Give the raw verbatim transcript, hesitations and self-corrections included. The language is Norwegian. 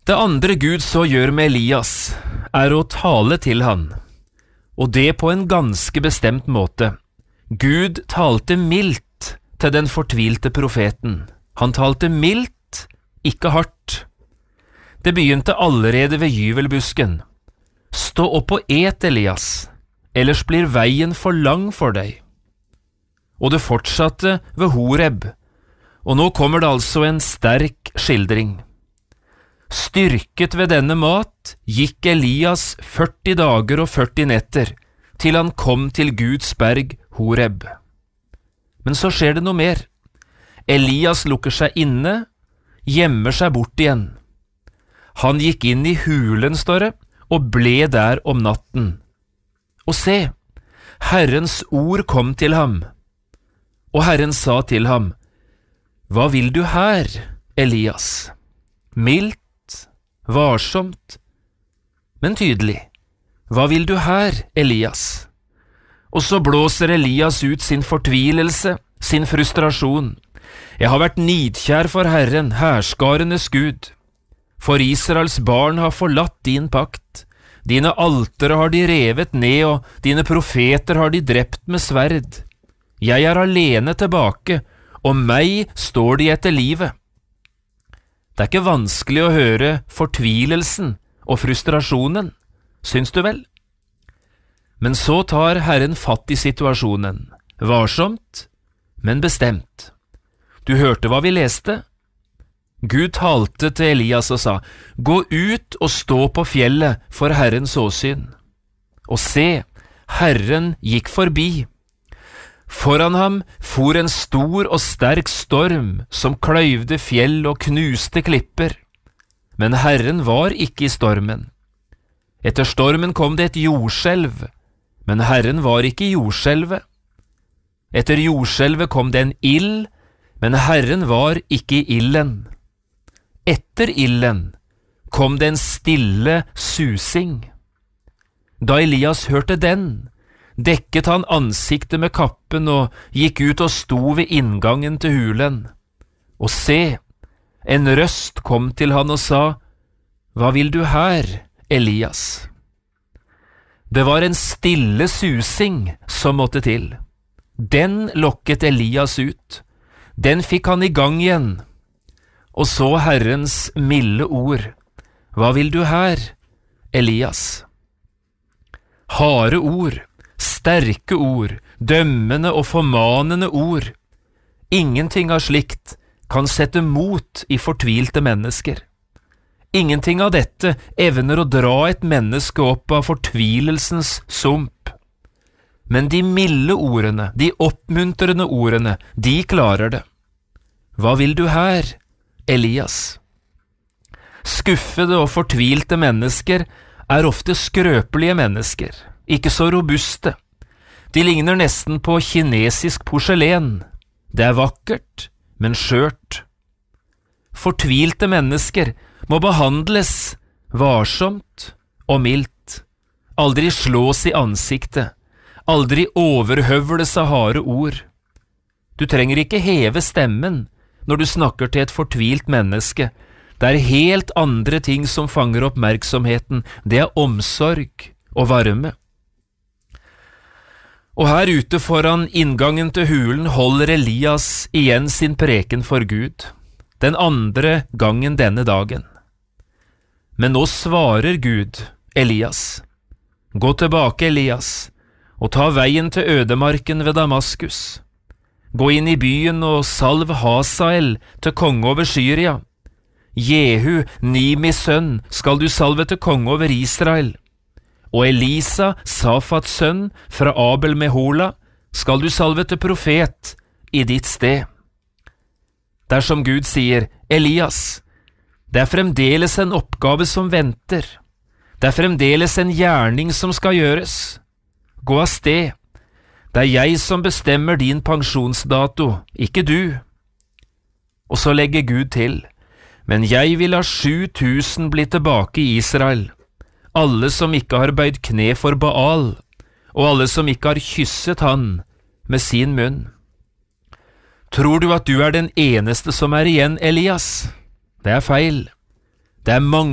Det andre Gud så gjør med Elias, er å tale til han, og det på en ganske bestemt måte. Gud talte mildt til den fortvilte profeten. Han talte mildt, ikke hardt. Det begynte allerede ved gyvelbusken. Stå opp og et, Elias, ellers blir veien for lang for deg. Og det fortsatte ved Horeb, og nå kommer det altså en sterk skildring. Styrket ved denne mat gikk Elias førti dager og førti netter, til han kom til Guds berg Horeb. Men så skjer det noe mer. Elias lukker seg inne, gjemmer seg bort igjen. Han gikk inn i hulen, står det, og ble der om natten. Og se, Herrens ord kom til ham, og Herren sa til ham, «Hva vil du her, Elias?» Mildt, varsomt, men tydelig. «Hva vil du her, Elias?» Og så blåser Elias ut sin fortvilelse, sin frustrasjon. «Jeg har vært nidkjær for Herren, herskarenes Gud. For Israels barn har forlatt din pakt. Dine altere har de revet ned, og dine profeter har de drept med sverd. Jeg er alene tilbake, og meg står de etter livet.» Det er ikke vanskelig å høre fortvilelsen og frustrasjonen, syns du vel? Men så tar Herren fatt i situasjonen, varsomt, men bestemt. Du hørte hva vi leste? Gud talte til Elias og sa, «Gå ut og stå på fjellet for Herrens åsyn. Og se, Herren gikk forbi. Foran ham for en stor og sterk storm som kløyvde fjell og knuste klipper. Men Herren var ikke i stormen. Etter stormen kom det et jordskjelv, men Herren var ikke i jordskjelvet. Etter jordskjelvet kom det en ild, men Herren var ikke i ilden. Etter ilden kom det en stille susing. Da Elias hørte den, dekket han ansiktet med kappen og gikk ut og sto ved inngangen til hulen. Og se, en røst kom til han og sa, «Hva vil du her, Elias?» Det var en stille susing som måtte til. Den lokket Elias ut. Den fikk han i gang igjen. Og så Herrens milde ord, «Hva vil du her, Elias?» Harde ord, sterke ord, dømmende og formanende ord. Ingenting av slikt kan sette mot i fortvilte mennesker. Ingenting av dette evner å dra et menneske opp av fortvilelsens sump. Men de milde ordene, de oppmuntrende ordene, de klarer det. «Hva vil du her, Elias?» Skuffede og fortvilte mennesker er ofte skrøpelige mennesker, ikke så robuste. De ligner nesten på kinesisk porselen. Det er vakkert, men skjørt. Fortvilte mennesker må behandles varsomt og mildt. Aldri slås i ansiktet. Aldri overhøvles av harde ord. Du trenger ikke heve stemmen når du snakker til et fortvilt menneske. Det er helt andre ting som fanger oppmerksomheten. Det er omsorg og varme. Og her ute foran inngangen til hulen holder Elias igjen sin preken for Gud, den andre gangen denne dagen. Men nå svarer Gud Elias, «Gå tilbake, Elias, og ta veien til ødemarken ved Damaskus. Gå inn i byen og salv Hasael til konge over Syria. Jehu, Nimis sønn, skal du salve til konge over Israel. Og Elisa, Safats sønn, fra Abel Mehola, skal du salve til profet i ditt sted.» Dersom Gud sier, «Elias, det er fremdeles en oppgave som venter. Det er fremdeles en gjerning som skal gjøres. Gå av sted. Det er jeg som bestemmer din pensjonsdato, ikke du.» Og så legger Gud til, «Men jeg vil ha sju tusen bli tilbake i Israel, alle som ikke har bøyd kne for Baal, og alle som ikke har kysset han med sin munn.» Tror du at du er den eneste som er igjen, Elias? Det er feil. Det er mange